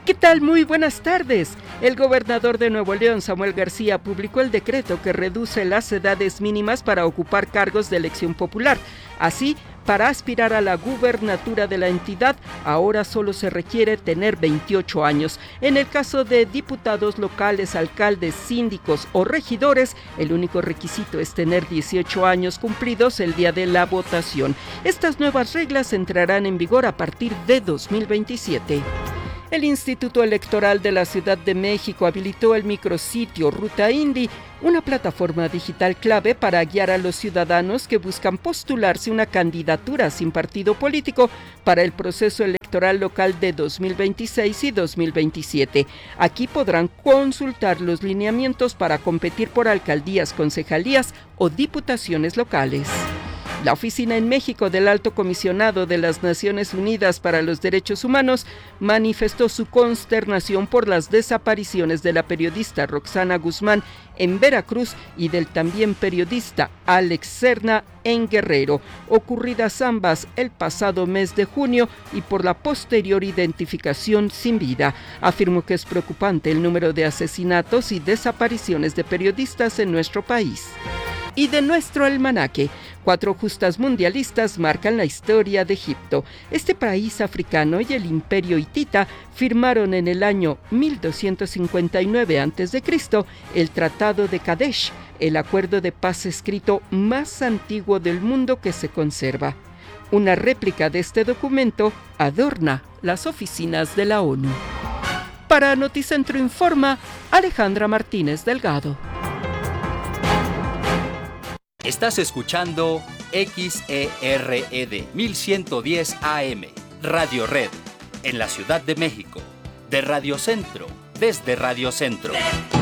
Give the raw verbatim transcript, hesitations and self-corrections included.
¿Qué tal? Muy buenas tardes. El gobernador de Nuevo León, Samuel García, publicó el decreto que reduce las edades mínimas para ocupar cargos de elección popular. Así, para aspirar a la gubernatura de la entidad, ahora solo se requiere tener veintiocho años. En el caso de diputados locales, alcaldes, síndicos o regidores, el único requisito es tener dieciocho años cumplidos el día de la votación. Estas nuevas reglas entrarán en vigor a partir de dos mil veintisiete. El Instituto Electoral de la Ciudad de México habilitó el micrositio Ruta Indy, una plataforma digital clave para guiar a los ciudadanos que buscan postularse una candidatura sin partido político para el proceso electoral local de dos mil veintiséis y dos mil veintisiete. Aquí podrán consultar los lineamientos para competir por alcaldías, concejalías o diputaciones locales. La Oficina en México del Alto Comisionado de las Naciones Unidas para los Derechos Humanos manifestó su consternación por las desapariciones de la periodista Roxana Guzmán en Veracruz y del también periodista Alex Serna en Guerrero, ocurridas ambas el pasado mes de junio y por la posterior identificación sin vida. Afirmó que es preocupante el número de asesinatos y desapariciones de periodistas en nuestro país. Y de nuestro almanaque, cuatro justas mundialistas marcan la historia de Egipto. Este país africano y el imperio hitita firmaron en el año mil doscientos cincuenta y nueve antes de Cristo el Tratado de Kadesh, el acuerdo de paz escrito más antiguo del mundo que se conserva. Una réplica de este documento adorna las oficinas de la ONU. Para Noticentro Informa, Alejandra Martínez Delgado. Estás escuchando X E R E D mil ciento diez A M, Radio Red, en la Ciudad de México, de Radio Centro, desde Radio Centro.